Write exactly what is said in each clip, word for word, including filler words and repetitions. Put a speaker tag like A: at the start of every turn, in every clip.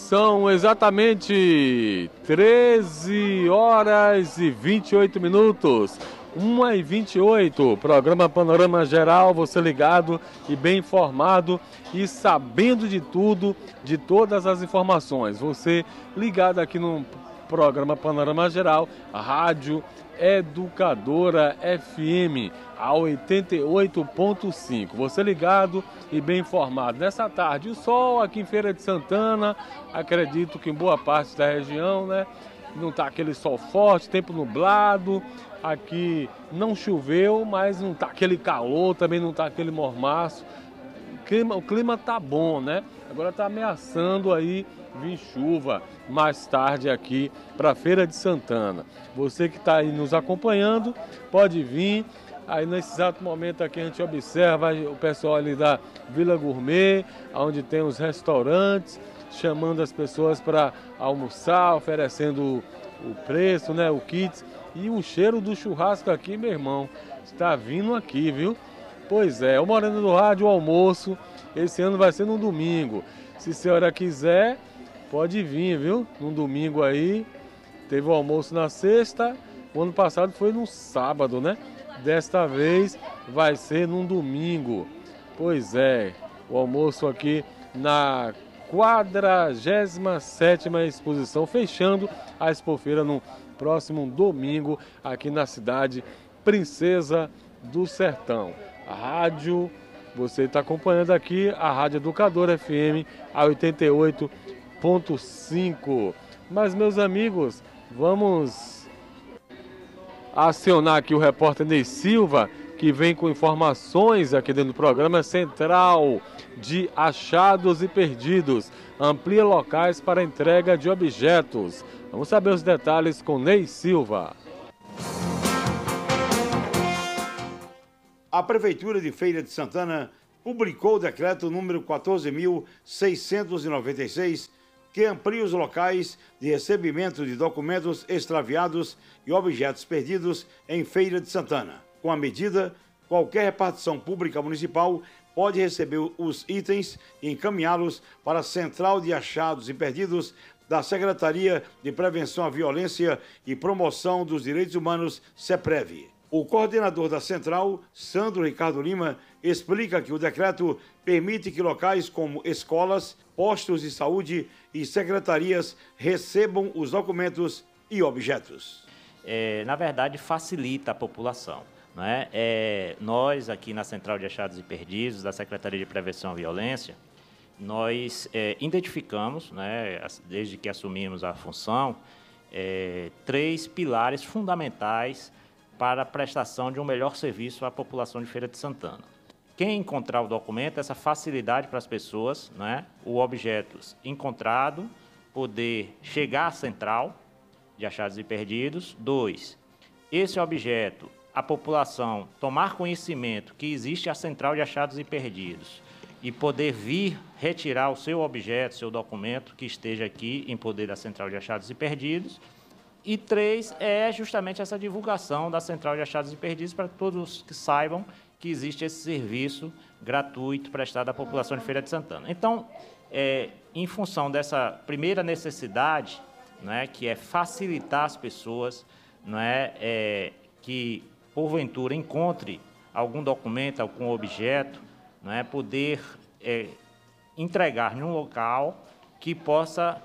A: São exatamente treze horas e vinte e oito minutos, uma e vinte e oito, programa Panorama Geral, você ligado e bem informado e sabendo de tudo, de todas as informações. Você ligado aqui no programa Panorama Geral, a Rádio Educadora F M, a oitenta e oito ponto cinco. Você ligado e bem informado. Nessa tarde, o sol aqui em Feira de Santana, acredito que em boa parte da região, né? Não está aquele sol forte, tempo nublado. Aqui não choveu, mas não está aquele calor, também não está aquele mormaço. O clima, o clima tá bom, né? Agora está ameaçando aí vir chuva mais tarde aqui para Feira de Santana. Você que está aí nos acompanhando, pode vir. Aí nesse exato momento aqui a gente observa o pessoal ali da Vila Gourmet, onde tem os restaurantes, chamando as pessoas para almoçar, oferecendo o preço, né, o kit. E o cheiro do churrasco aqui, meu irmão, está vindo aqui, viu? Pois é, o Moreno do Rádio, o almoço, esse ano vai ser no domingo. Se a senhora quiser, pode vir, viu? No domingo aí, teve o almoço na sexta, o ano passado foi no sábado, né? Desta vez vai ser num domingo. Pois é, o almoço aqui na quadragésima sétima exposição, fechando a Expofeira no próximo domingo aqui na cidade Princesa do Sertão. A rádio, você está acompanhando aqui, a Rádio Educadora F M, a oitenta e oito ponto cinco. Mas, meus amigos, vamos acionar aqui o repórter Ney Silva, que vem com informações aqui dentro do programa Central de Achados e Perdidos. Amplia locais para entrega de objetos. Vamos saber os detalhes com Ney Silva.
B: A Prefeitura de Feira de Santana publicou o decreto número quatorze mil seiscentos e noventa e seis, que amplia os locais de recebimento de documentos extraviados e objetos perdidos em Feira de Santana. Com a medida, qualquer repartição pública municipal pode receber os itens e encaminhá-los para a Central de Achados e Perdidos da Secretaria de Prevenção à Violência e Promoção dos Direitos Humanos, CEPREV. O coordenador da Central, Sandro Ricardo Lima, explica que o decreto permite que locais como escolas, postos de saúde e secretarias recebam os documentos e objetos.
C: É, na verdade, facilita a população. Não é? É, nós, aqui na Central de Achados e Perdidos, da Secretaria de Prevenção à Violência, nós é, identificamos, né, desde que assumimos a função, é, três pilares fundamentais para a prestação de um melhor serviço à população de Feira de Santana. Quem encontrar o documento, essa facilidade para as pessoas, né, o objeto encontrado, poder chegar à Central de Achados e Perdidos. Dois, esse objeto, a população tomar conhecimento que existe a Central de Achados e Perdidos e poder vir retirar o seu objeto, seu documento que esteja aqui em poder da Central de Achados e Perdidos. E três, é justamente essa divulgação da Central de Achados e Perdidos para todos que saibam que existe esse serviço gratuito prestado à população de Feira de Santana. Então, é, em função dessa primeira necessidade, né, que é facilitar as pessoas, né, é, que, porventura, encontre algum documento, algum objeto, né, poder é, entregar em um local que possa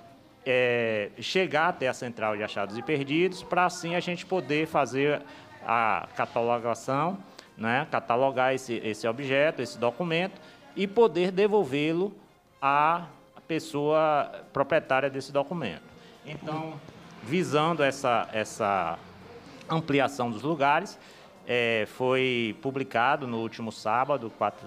C: É, chegar até a Central de Achados e Perdidos, para assim a gente poder fazer a catalogação, né, catalogar esse, esse objeto, esse documento, e poder devolvê-lo à pessoa proprietária desse documento. Então, visando essa, essa ampliação dos lugares, é, foi publicado no último sábado, quatro,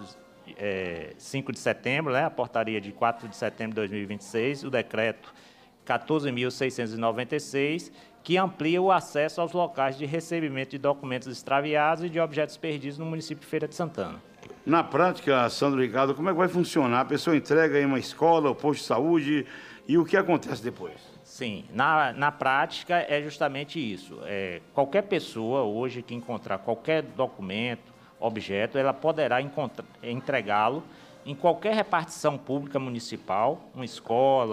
C: é, cinco de setembro, né, a portaria de quatro de setembro de dois mil e vinte e seis, o decreto quatorze mil seiscentos e noventa e seis, que amplia o acesso aos locais de recebimento de documentos extraviados e de objetos perdidos no município de Feira de Santana.
B: Na prática, Sandro Ricardo, como é que vai funcionar? A pessoa entrega em uma escola, ou posto de saúde, e o que acontece depois?
C: Sim, na, na prática é justamente isso. É, qualquer pessoa hoje que encontrar qualquer documento, objeto, ela poderá entregá-lo em qualquer repartição pública municipal, uma escola,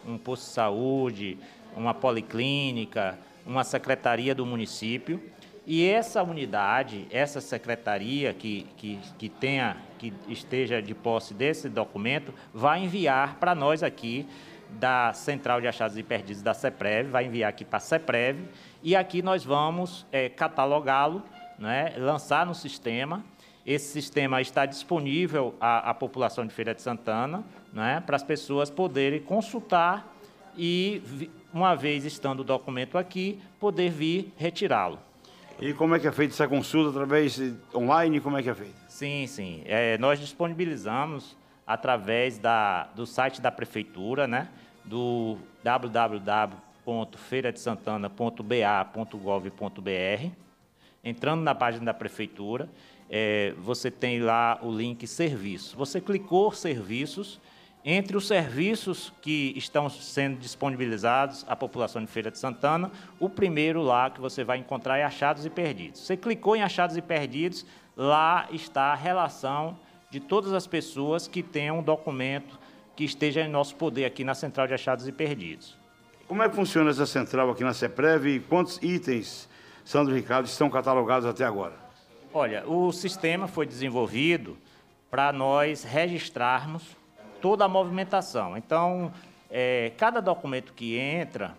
C: um posto de saúde, uma policlínica, uma secretaria do município. E essa unidade, essa secretaria que, que, que, tenha, que esteja de posse desse documento, vai enviar para nós aqui da Central de Achados e Perdidos da CEPREV, vai enviar aqui para a CEPREV, e aqui nós vamos é, catalogá-lo, né, lançar no sistema. Esse sistema está disponível à, à população de Feira de Santana, né, para as pessoas poderem consultar e, uma vez estando o documento aqui, poder vir retirá-lo.
B: E como é que é feita essa consulta? Através online? Como é que é feita?
C: Sim, sim. É, nós disponibilizamos através da, do site da Prefeitura, né, do w w w ponto feira de santana ponto b a ponto gov ponto b r. Entrando na página da Prefeitura, é, você tem lá o link Serviços. Você clicou Serviços. Entre os serviços que estão sendo disponibilizados à população de Feira de Santana, o primeiro lá que você vai encontrar é Achados e Perdidos. Você clicou em Achados e Perdidos, lá está a relação de todas as pessoas que tenham um documento que esteja em nosso poder aqui na Central de Achados e Perdidos.
B: Como é que funciona essa central aqui na CEPREV e quantos itens, Sandro Ricardo, estão catalogados até agora?
C: Olha, o sistema foi desenvolvido para nós registrarmos toda a movimentação. Então, é, cada documento que entra,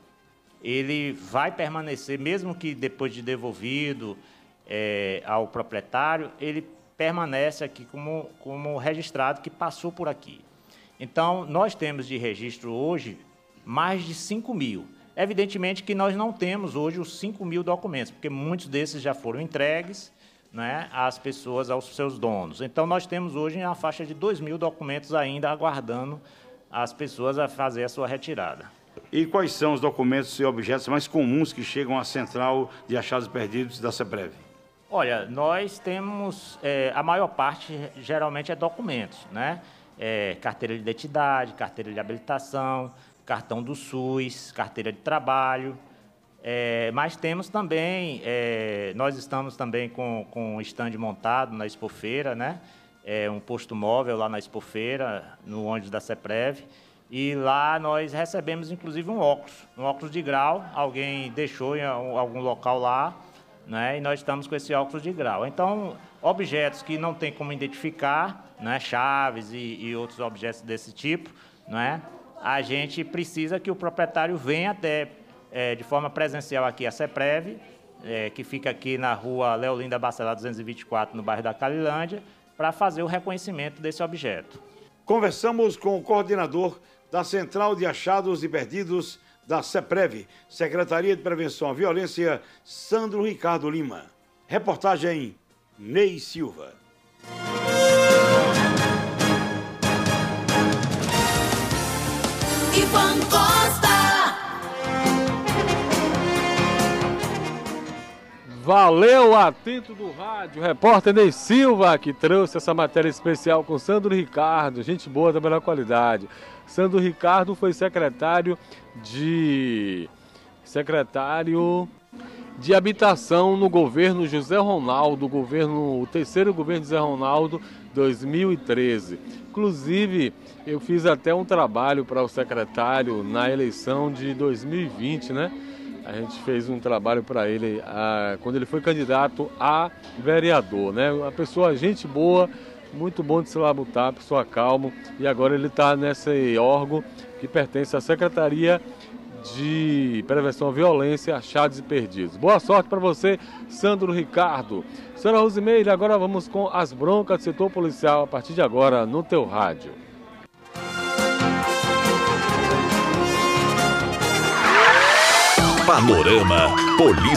C: ele vai permanecer, mesmo que depois de devolvido é, ao proprietário, ele permanece aqui como, como registrado que passou por aqui. Então, nós temos de registro hoje mais de cinco mil. Evidentemente que nós não temos hoje os cinco mil documentos, porque muitos desses já foram entregues, né, às pessoas, aos seus donos. Então, nós temos hoje uma faixa de dois mil documentos ainda aguardando as pessoas a fazer a sua retirada.
B: E quais são os documentos e objetos mais comuns que chegam à Central de Achados e Perdidos da CEPREV?
C: Olha, nós temos, é, a maior parte geralmente é documentos, né? É, carteira de identidade, carteira de habilitação, cartão do SUS, carteira de trabalho. É, mas temos também, é, nós estamos também com, com um stand montado na Expofeira, né? É, um posto móvel lá na Expofeira, no ônibus da CEPREV, e lá nós recebemos inclusive um óculos, um óculos de grau, alguém deixou em algum local lá, né? E nós estamos com esse óculos de grau. Então, objetos que não tem como identificar, né? Chaves e, e outros objetos desse tipo, né? A gente precisa que o proprietário venha até É, de forma presencial aqui a CEPREV, é, que fica aqui na rua Leolinda Bacelar duzentos e vinte e quatro, no bairro da Calilândia, para fazer o reconhecimento desse objeto.
B: Conversamos com o coordenador da Central de Achados e Perdidos da CEPREV, Secretaria de Prevenção à Violência, Sandro Ricardo Lima. Reportagem Ney Silva.
D: Ivan Costa.
A: Valeu, atento do rádio, repórter Ney Silva, que trouxe essa matéria especial com Sandro Ricardo, gente boa da melhor qualidade. Sandro Ricardo foi secretário de secretário de habitação no governo José Ronaldo, governo, o terceiro governo de José Ronaldo, dois mil e treze. Inclusive, eu fiz até um trabalho para o secretário na eleição de dois mil e vinte, né? A gente fez um trabalho para ele a, quando ele foi candidato a vereador, né? Uma pessoa, gente boa, muito bom de se labutar, pessoa calma. E agora ele está nesse órgão que pertence à Secretaria de Prevenção à Violência, Achados e Perdidos. Boa sorte para você, Sandro Ricardo. Senhora Rosimeire, agora vamos com as broncas do setor policial a partir de agora no teu rádio.
E: Panorama Policial.